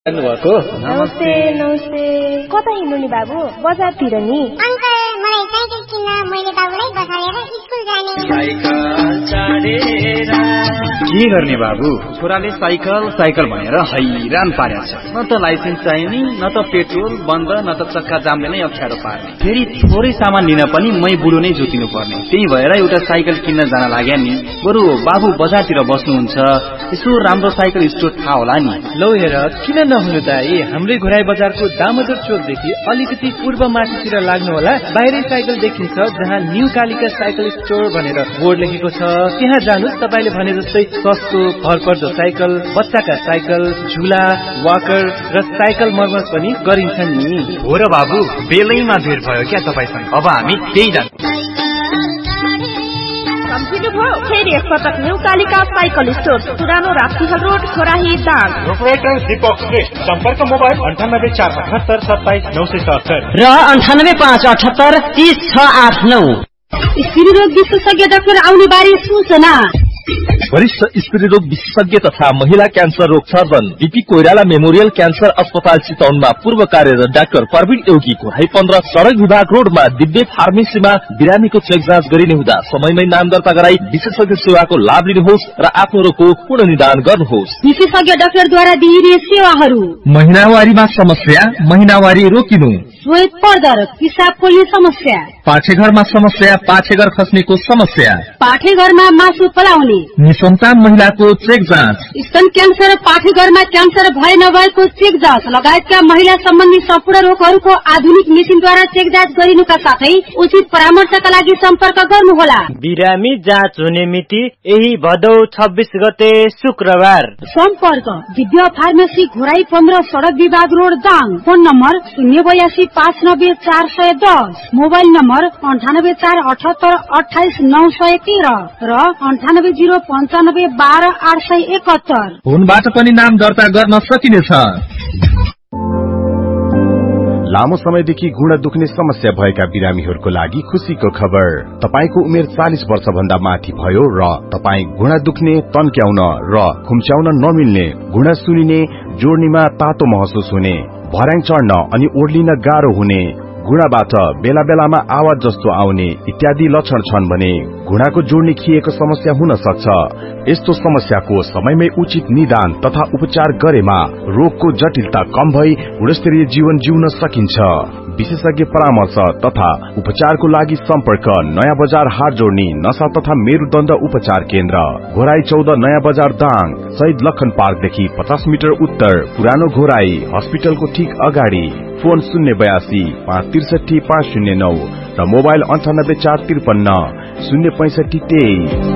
भएको नमस्ते नमस्ते कता हिँड्नु नि बाबु बजारतिर नि अंकल मलाई साइकल किन्न मैले बाबुलाई बसालेर स्कुल जाने साइकल चढेर के गर्ने बाबु छोराले साइकल भनेर हैरान पारेको छ न त लाइसेन्स चाहिने न त पेट्रोल बन्द न त चक्का जामले नै अप्ठ्यारो पार्ने फेरि थोरै सामान लिन पनि मै बुढो नै जोतिनु पर्ने त्यही भएर एउटा साइकल किन्न जान लाग्या नि बरु बाबु बजारतिर बस्नुहुन्छ यसो राम्रो साइकल स्टोर थाहा होला नि लौ हेर किन नहुनु त हाम्रै घोराई बजारको दामोदर चोकदेखि अलिकति पूर्व माथितिर लाग्नु होला बाहिरै साइकल देखिन्छ जहाँ न्यू कालिका साइकल स्टोर भनेर बोर्ड लेखेको छ त्यहाँ जानुस् तपाईले भने जस्तै सस्तो भरपर्दो साइकल बच्चाका साइकल झुला वाकर र साइकल मर्मत पनि गरिन्छन् नि हो र बाबु बेलैमा भेट भयो क्या तपाईसँग अब हामी त्यही जान्छौँ फेरि एकपटक न्यू कालिका साइकल स्टोर पुरानो राप्तीहल रोड खोराही दाङ प्रोपराइटर दीपक श्रेष्ठ सम्पर्क मोबाइल 984778 977 र 9858830689 स्त्री रोग विशेषज्ञ डाक्टर आउने बारे सूचना वरिष्ठ स्त्री रोग विशेषज्ञ तथा महिला क्यान्सर रोग surgeon BP Koirala memorial cancer अस्पताल चितवनमा पूर्व कार्यरत डाक्टर प्रवीण एउकी घोराई 15 सडक विभाग रोडमा दिव्य फार्मेसीमा बिरामीको चेक जाँच गरिने हुँदा समयमै नाम दर्ता गराई विशेषज्ञ सेवाको लाभ लिनुहोस् र आफ्नो रोगको पूर्ण निदान गर्नुहोस्। विशेषज्ञ डाक्टरद्वारा दिइने सेवाहरू महिनावारीमा समस्या महिनावारी रोकिनु श्वेत पर्दर पिसाब पोल्ने समस्या पाठेघरमा समस्या पाठेघर खस्नेको समस्या पाठेघरमा मासु पलाउने निसन्तान महिलाको चेक जाँच स्तन क्यान्सर पाठेघरमा क्यान्सर भए नभएको चेक जाँच लगायतका महिला सम्बन्धी सम्पूर्ण रोगहरूको आधुनिक मेसिनद्वारा चेक जाँच गरिनुका साथै उचित परामर्शका लागि सम्पर्क गर्नुहोला। बिरामी जाँच हुने मिति यही भदौ 26 गते शुक्रबार। सम्पर्क दिव्य फार्मेसी घोराई 15 सडक विभाग road Dang. Phone number 082590410 mobile number 9848782913 र 9805912871। फोनबाट पनि नाम दर्ता गर्न सकिनेछ। लामो समयदेखि घुँडा दुख्ने समस्या भएका बिरामीहरूको लागि खुशीको खबर। तपाईको उमेर 40 वर्ष भन्दा माथि भयो र तपाई घुँडा दुख्ने, तन्क्याउन र खुम्च्याउन नमिल्ने, घुँडा सुनिने, जोड्नीमा तातो महसुस हुने, भर्याङ चढ्न अनि ओर्लिन गाह्रो हुने, घुँडाबाट बेला बेलामा आवाज जस्तो आउने इत्यादि लक्षण छन् भने घुँडाको जोड्नी खिएको समस्या हुन सक्छ। यस्तो समस्याको समयमै उचित निदान तथा उपचार गरेमा रोगको जटिलता कम भई गुणस्तरीय जीवन जिउन सकिन्छ। विशेषज्ञ परामर्श तथा उपचारको लागि सम्पर्क नयाँ बजार हाट जोड्नी नशा तथा मेरुदण्ड उपचार केन्द्र घोराई 14 नयाँ बजार दाङ। शहीद लखन पार्कदेखि 50 मिटर उत्तर पुरानो घोराई हस्पिटलको ठीक अगाडि। फोन 082 563 509 र मोबाइल 98453 065 23।